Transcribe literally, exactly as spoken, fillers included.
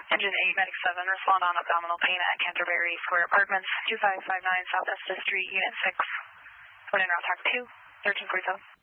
Engine eight, Medic seven, respond on abdominal pain at Canterbury Square Apartments, two five five nine South Estes Street, Unit six. Put in route talk two, thirteen forty-seven.